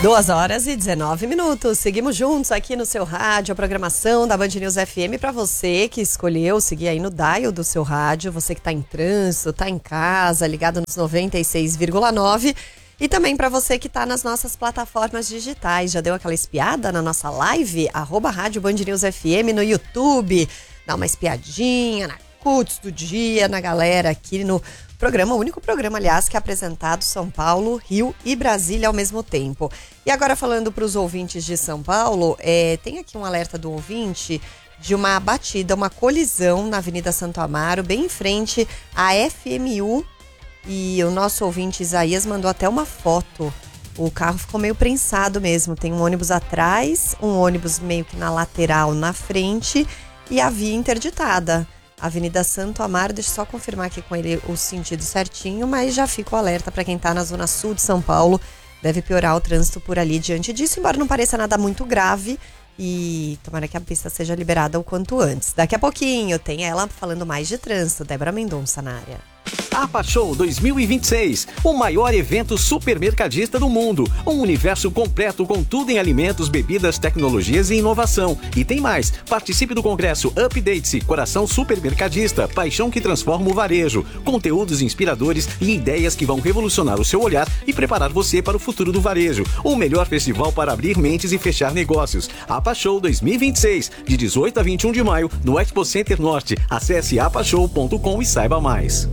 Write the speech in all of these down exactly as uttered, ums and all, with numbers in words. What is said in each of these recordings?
duas horas e dezenove minutos. Seguimos juntos aqui no seu rádio, a programação da Band News F M para você que escolheu seguir aí no dial do seu rádio, você que está em trânsito, está em casa, ligado nos noventa e seis vírgula nove. E também para você que está nas nossas plataformas digitais. Já deu aquela espiada na nossa live? Arroba Rádio Band News F M no YouTube. Dá uma espiadinha na Cuts do dia, na galera aqui no programa, o único programa, aliás, que é apresentado São Paulo, Rio e Brasília ao mesmo tempo. E agora falando para os ouvintes de São Paulo, é, tem aqui um alerta do ouvinte de uma batida, uma colisão na Avenida Santo Amaro, bem em frente à F M U. E o nosso ouvinte Isaías mandou até uma foto. O carro ficou meio prensado mesmo. Tem um ônibus atrás, um ônibus meio que na lateral, na frente, e a via interditada. Avenida Santo Amaro, deixa eu só confirmar aqui com ele o sentido certinho, mas já fica o alerta para quem está na zona sul de São Paulo. Deve piorar o trânsito por ali diante disso, embora não pareça nada muito grave. E tomara que a pista seja liberada o quanto antes. Daqui a pouquinho tem ela falando mais de trânsito, Débora Mendonça na área. APA Show dois mil e vinte e seis, o maior evento supermercadista do mundo. Um universo completo com tudo em alimentos, bebidas, tecnologias e inovação. E tem mais, participe do congresso Update-se, Coração Supermercadista, paixão que transforma o varejo. Conteúdos inspiradores e ideias que vão revolucionar o seu olhar e preparar você para o futuro do varejo. O melhor festival para abrir mentes e fechar negócios. APA Show dois mil e vinte e seis, de dezoito a vinte e um de maio, no Expo Center Norte. Acesse apa show ponto com e saiba mais.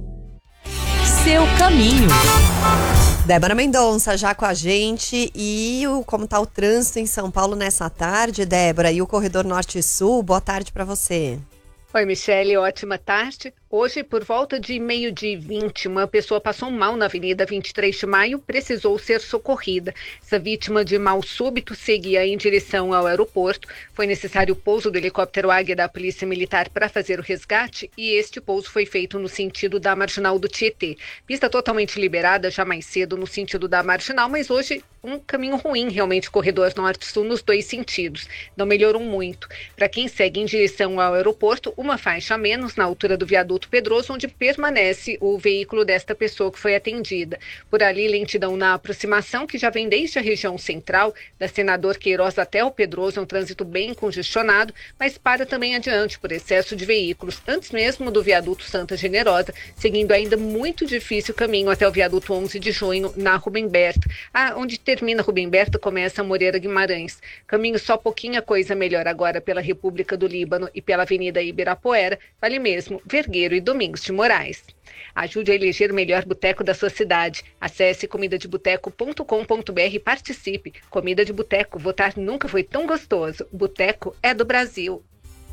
Seu caminho. Débora Mendonça já com a gente. E o, como está o trânsito em São Paulo nessa tarde, Débora? E o corredor norte-sul, boa tarde para você. Oi, Michele, ótima tarde. Hoje, por volta de meio-dia e vinte, uma pessoa passou mal na Avenida vinte e três de maio, precisou ser socorrida. Essa vítima de mal súbito seguia em direção ao aeroporto. Foi necessário o pouso do helicóptero Águia da Polícia Militar para fazer o resgate e este pouso foi feito no sentido da Marginal do Tietê. Pista totalmente liberada já mais cedo no sentido da Marginal, mas hoje um caminho ruim realmente, corredor norte-sul nos dois sentidos. Não melhorou muito. Para quem segue em direção ao aeroporto, uma faixa a menos na altura do viaduto Pedroso, onde permanece o veículo desta pessoa que foi atendida. Por ali, lentidão na aproximação, que já vem desde a região central, da Senador Queiroz até o Pedroso, é um trânsito bem congestionado, mas para também adiante por excesso de veículos, antes mesmo do viaduto Santa Generosa, seguindo ainda muito difícil o caminho até o viaduto onze de junho, na Rubem Berta. Ah, onde termina Rubem Berta, começa a Moreira Guimarães. Caminho só pouquinha coisa melhor agora pela República do Líbano e pela Avenida Ibirapuera, vale mesmo Vergueiro e Domingos de Moraes. Ajude a eleger o melhor boteco da sua cidade. Acesse comida de boteco ponto com ponto b r e participe. Comida de Boteco, votar nunca foi tão gostoso. Boteco é do Brasil.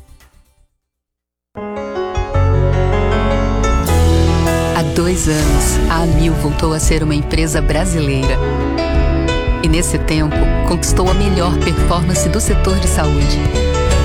Há dois anos, a Amil voltou a ser uma empresa brasileira. E nesse tempo, conquistou a melhor performance do setor de saúde.